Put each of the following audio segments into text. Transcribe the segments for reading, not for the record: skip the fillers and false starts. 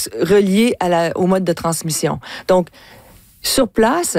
relié au mode de transmission. Donc, sur place,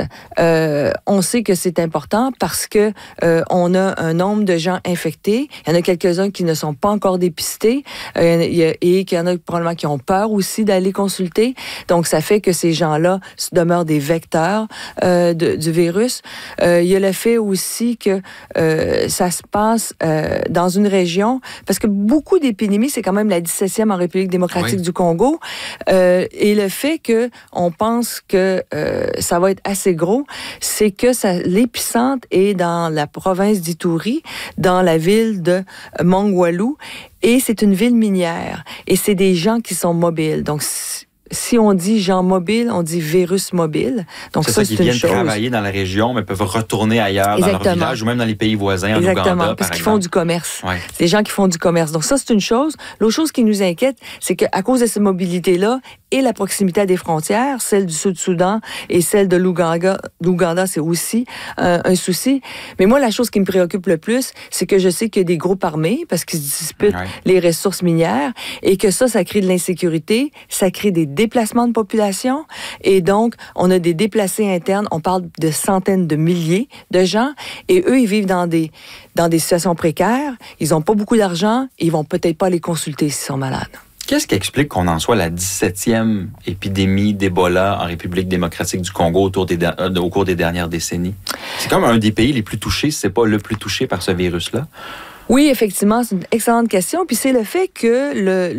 on sait que c'est important parce que on a un nombre de gens infectés. Il y en a quelques-uns qui ne sont pas encore dépistés et qu'il y en a probablement qui ont peur aussi d'aller consulter. Donc, ça fait que ces gens-là demeurent des vecteurs du virus. Il y a le fait aussi que ça se passe dans une région, parce que beaucoup d'épidémies, c'est quand même la 17e en République démocratique du Congo. Et le fait qu'on pense que ça va être assez gros, c'est que l'épicentre est dans la province d'Ituri, dans la ville de Mongwalu, et c'est une ville minière. Et c'est des gens qui sont mobiles. Donc, si on dit gens mobiles, on dit virus mobile. Donc c'est qui viennent travailler dans la région, mais peuvent retourner ailleurs, dans leur village ou même dans les pays voisins, en Ouganda, parce qu'ils font du commerce. Ouais. C'est des gens qui font du commerce. Donc ça, c'est une chose. L'autre chose qui nous inquiète, c'est qu'à cause de cette mobilité-là et la proximité des frontières, celle du Sud-Soudan et celle de l'Ouganda, c'est aussi un souci. Mais moi, la chose qui me préoccupe le plus, c'est que je sais qu'il y a des groupes armés, parce qu'ils se disputent les ressources minières, et que ça crée de l'insécurité, ça crée des déplacements de population, et donc, on a des déplacés internes, on parle de centaines de milliers de gens, et eux, ils vivent dans des situations précaires, ils n'ont pas beaucoup d'argent, et ils vont peut-être pas les consulter s'ils sont malades. Qu'est-ce qui explique qu'on en soit la 17e épidémie d'Ebola en République démocratique du Congo au cours des dernières décennies? C'est comme un des pays les plus touchés, si ce n'est pas le plus touché par ce virus-là. Oui, effectivement, c'est une excellente question. Puis c'est le fait que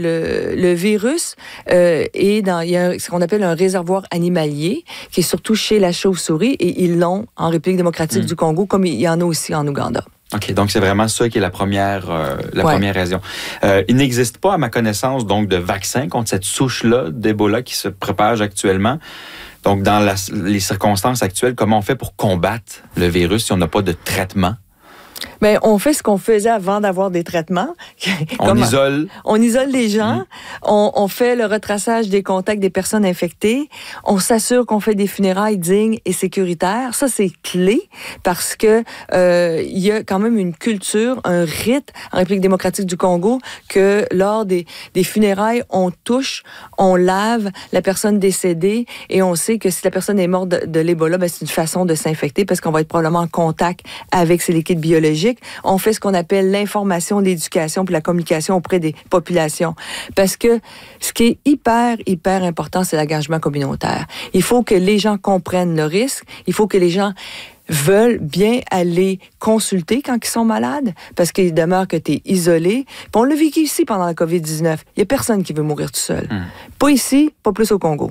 le virus il y a ce qu'on appelle un réservoir animalier, qui est surtout chez la chauve-souris, et ils l'ont en République démocratique du Congo, comme il y en a aussi en Ouganda. OK, donc c'est vraiment ça qui est la première raison. Il n'existe pas, à ma connaissance, donc de vaccin contre cette souche-là d'Ebola qui se propage actuellement. Donc, dans les circonstances actuelles, comment on fait pour combattre le virus si on n'a pas de traitement? Bien, on fait ce qu'on faisait avant d'avoir des traitements. On isole les gens. On fait le retraçage des contacts des personnes infectées. On s'assure qu'on fait des funérailles dignes et sécuritaires. Ça, c'est clé parce que il y a quand même une culture, un rite en République démocratique du Congo que lors des funérailles, on touche, on lave la personne décédée et on sait que si la personne est morte de l'Ebola, ben, c'est une façon de s'infecter parce qu'on va être probablement en contact avec ces liquides biologiques. On fait ce qu'on appelle l'information, l'éducation puis la communication auprès des populations. Parce que ce qui est hyper, hyper important, c'est l'engagement communautaire. Il faut que les gens comprennent le risque. Il faut que les gens veulent bien aller consulter quand ils sont malades, parce qu'il demeure que tu es isolé. Puis on l'a vécu ici pendant la COVID-19. Il n'y a personne qui veut mourir tout seul. Pas ici, pas plus au Congo.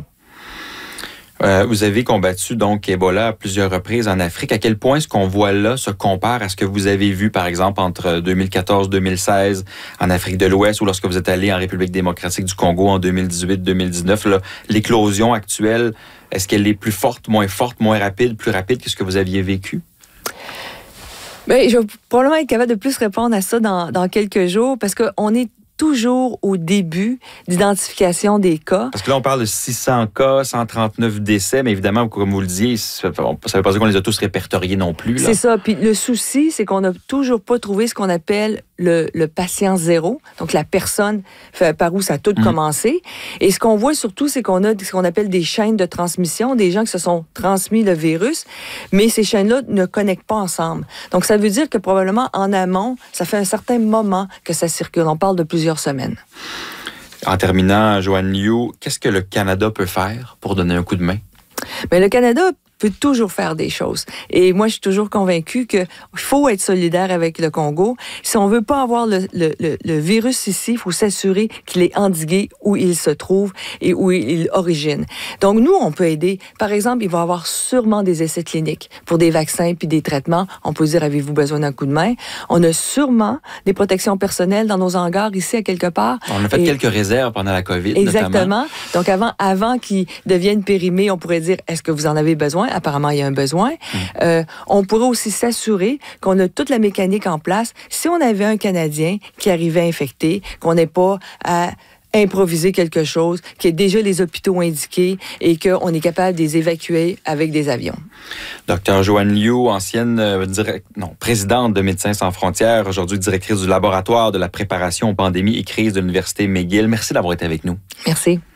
Vous avez combattu donc Ebola à plusieurs reprises en Afrique. À quel point ce qu'on voit là se compare à ce que vous avez vu, par exemple, entre 2014-2016 en Afrique de l'Ouest ou lorsque vous êtes allé en République démocratique du Congo en 2018-2019? L'éclosion actuelle, est-ce qu'elle est plus forte, moins rapide, plus rapide que ce que vous aviez vécu? Bien, je vais probablement être capable de plus répondre à ça dans quelques jours, parce qu'on est toujours au début d'identification des cas. Parce que là, on parle de 600 cas, 139 décès, mais évidemment, comme vous le disiez, ça ne veut pas dire qu'on les a tous répertoriés non plus. Là. C'est ça. Puis le souci, c'est qu'on n'a toujours pas trouvé ce qu'on appelle le patient zéro, donc la personne par où ça a tout commencé. Et ce qu'on voit surtout, c'est qu'on a ce qu'on appelle des chaînes de transmission, des gens qui se sont transmis le virus, mais ces chaînes-là ne connectent pas ensemble. Donc, ça veut dire que probablement en amont, ça fait un certain moment que ça circule. On parle de plusieurs semaines. En terminant, Joanne Liu, qu'est-ce que le Canada peut faire pour donner un coup de main? Bien, le Canada peut toujours faire des choses. Et moi, je suis toujours convaincue qu'il faut être solidaire avec le Congo. Si on veut pas avoir le virus ici, il faut s'assurer qu'il est endigué où il se trouve et où il origine. Donc, nous, on peut aider. Par exemple, il va y avoir sûrement des essais cliniques pour des vaccins puis des traitements. On peut dire, avez-vous besoin d'un coup de main? On a sûrement des protections personnelles dans nos hangars ici, à quelque part. On a fait quelques réserves pendant la COVID, exactement. Notamment. Donc, avant qu'ils deviennent périmés, on pourrait dire, est-ce que vous en avez besoin? Apparemment, il y a un besoin. On pourrait aussi s'assurer qu'on a toute la mécanique en place. Si on avait un Canadien qui arrivait infecté, qu'on n'ait pas à improviser quelque chose, qu'il y ait déjà les hôpitaux indiqués et qu'on est capable de les évacuer avec des avions. Dr Joanne Liu, ancienne présidente de Médecins sans frontières, aujourd'hui directrice du laboratoire de la préparation aux pandémies et crises de l'Université McGill. Merci d'avoir été avec nous. Merci.